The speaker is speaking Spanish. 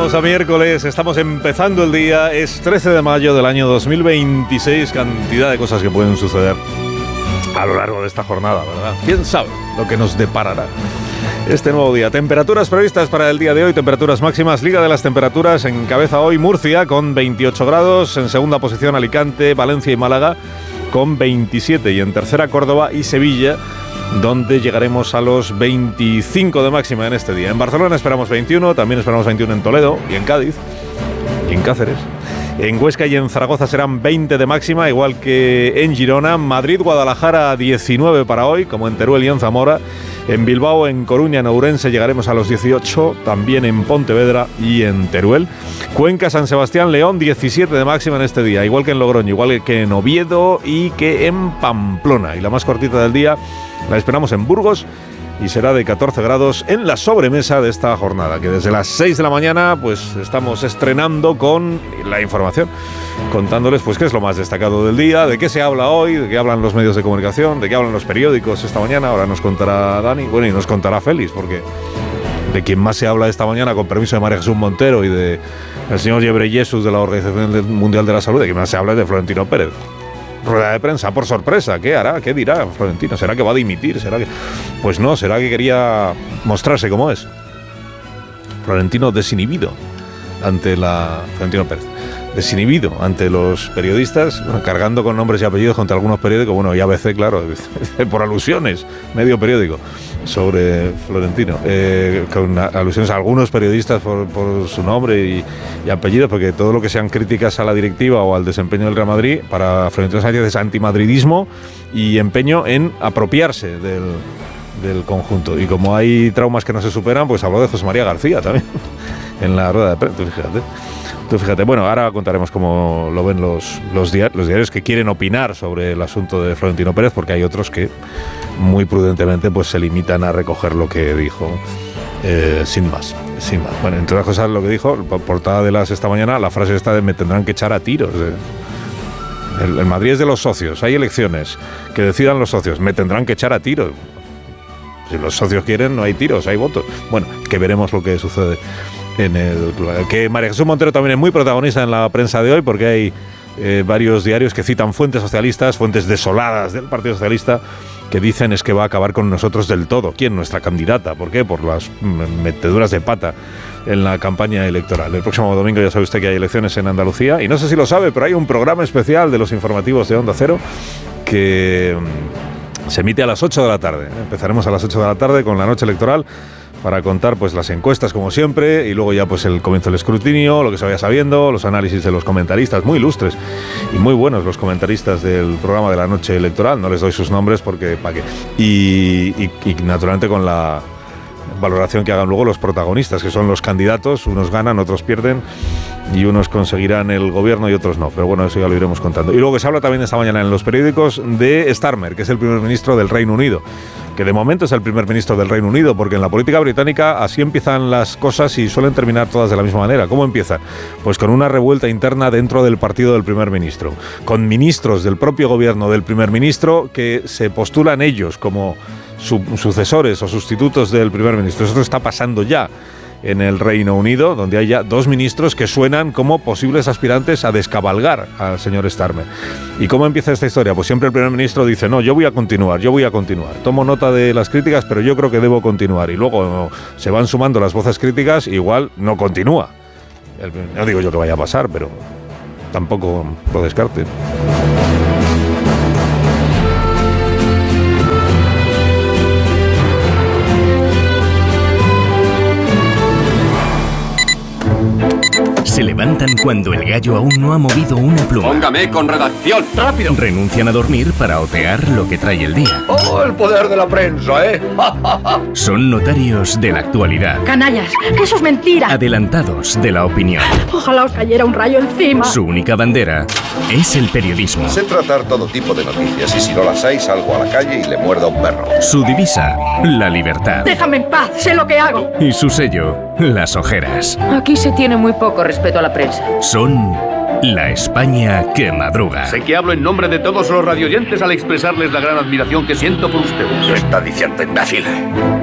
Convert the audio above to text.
Estamos a miércoles, estamos empezando el día, es 13 de mayo del año 2026, cantidad de cosas que pueden suceder a lo largo de esta jornada, ¿verdad? ¿Quién sabe lo que nos deparará este nuevo día? Temperaturas previstas para el día de hoy, temperaturas máximas, Liga de las Temperaturas, encabeza hoy Murcia con 28 grados, en segunda posición Alicante, Valencia y Málaga con 27 y en tercera Córdoba y Sevilla, donde llegaremos a los 25 de máxima en este día. En Barcelona esperamos 21, también esperamos 21 en Toledo y en Cádiz y en Cáceres. En Huesca y en Zaragoza serán 20 de máxima, igual que en Girona. Madrid, Guadalajara 19 para hoy, como en Teruel y en Zamora. En Bilbao, en Coruña, en Ourense llegaremos a los 18, también en Pontevedra y en Teruel. Cuenca, San Sebastián, León 17 de máxima en este día, igual que en Logroño, igual que en Oviedo y que en Pamplona. Y la más cortita del día la esperamos en Burgos y será de 14 grados en la sobremesa de esta jornada, que desde las 6 de la mañana pues estamos estrenando con la información, contándoles pues qué es lo más destacado del día, de qué se habla hoy, de qué hablan los medios de comunicación, de qué hablan los periódicos esta mañana. Ahora nos contará Dani, bueno, y nos contará Félix, porque de quien más se habla esta mañana, con permiso de María Jesús Montero y de el señor Ghebreyesus de la Organización Mundial de la Salud, de quien más se habla es de Florentino Pérez. Rueda de prensa, por sorpresa. ¿Qué hará? ¿Qué dirá Florentino? ¿Será que va a dimitir? ¿Será que...? Pues no, será que quería mostrarse como es. Florentino desinhibido ante la... Florentino Pérez. Desinhibido ante los periodistas, bueno, cargando con nombres y apellidos contra algunos periódicos, bueno, y ABC, claro, por alusiones, medio periódico, sobre Florentino, con alusiones a algunos periodistas por su nombre y apellidos, porque todo lo que sean críticas a la directiva o al desempeño del Real Madrid, para Florentino Sánchez es antimadridismo y empeño en apropiarse del conjunto. Y como hay traumas que no se superan, pues habló de José María García también, en la rueda de prensa, fíjate. Tú fíjate, bueno, ahora contaremos cómo lo ven los diarios que quieren opinar sobre el asunto de Florentino Pérez, porque hay otros que muy prudentemente pues se limitan a recoger lo que dijo, sin más. Bueno, entre otras cosas lo que dijo, portada de las esta mañana, la frase esta de me tendrán que echar a tiros. El Madrid es de los socios, hay elecciones, que decidan los socios, me tendrán que echar a tiros. Si los socios quieren, no hay tiros, hay votos. Bueno, que veremos lo que sucede en el... Que María Jesús Montero también es muy protagonista en la prensa de hoy, porque hay varios diarios que citan fuentes socialistas, fuentes desoladas del Partido Socialista, que dicen es que va a acabar con nosotros del todo. ¿Quién? Nuestra candidata. ¿Por qué? Por las meteduras de pata en la campaña electoral. El próximo domingo ya sabe usted que hay elecciones en Andalucía, y no sé si lo sabe, pero hay un programa especial de los informativos de Onda Cero que se emite a las 8 de la tarde. Empezaremos a las 8 de la tarde con la noche electoral, para contar pues las encuestas como siempre, y luego ya pues el comienzo del escrutinio, lo que se vaya sabiendo, los análisis de los comentaristas, muy ilustres y muy buenos los comentaristas del programa de la noche electoral. No les doy sus nombres porque ¿para qué? Y naturalmente con la valoración que hagan luego los protagonistas, que son los candidatos. Unos ganan, otros pierden, y unos conseguirán el gobierno y otros no, pero bueno, eso ya lo iremos contando. Y luego que se habla también esta mañana en los periódicos de Starmer, que es el primer ministro del Reino Unido, que de momento es el primer ministro del Reino Unido, porque en la política británica así empiezan las cosas y suelen terminar todas de la misma manera. ¿Cómo empiezan? Pues con una revuelta interna dentro del partido del primer ministro, con ministros del propio gobierno del primer ministro que se postulan ellos como sucesores o sustitutos del primer ministro. Eso está pasando ya en el Reino Unido, donde hay ya dos ministros que suenan como posibles aspirantes a descabalgar al señor Starmer. ¿Y cómo empieza esta historia? Pues siempre el primer ministro dice, no, yo voy a continuar, tomo nota de las críticas, pero yo creo que debo continuar. Y luego se van sumando las voces críticas, igual no continúa. No digo yo que vaya a pasar, pero tampoco lo descarte. Se levantan cuando el gallo aún no ha movido una pluma. Póngame con redacción, rápido. Renuncian a dormir para otear lo que trae el día. ¡Oh, el poder de la prensa, eh! Son notarios de la actualidad. Canallas, que eso es mentira. Adelantados de la opinión. Ojalá os cayera un rayo encima. Su única bandera es el periodismo. Sé tratar todo tipo de noticias, y si no las hay, salgo a la calle y le muerdo a un perro. Su divisa, la libertad. Déjame en paz, sé lo que hago. Y su sello, las ojeras. Aquí se tiene muy poco respeto a la prensa. Son la España que madruga. Sé que hablo en nombre de todos los radioyentes al expresarles la gran admiración que siento por ustedes. Lo está diciendo, imbécil.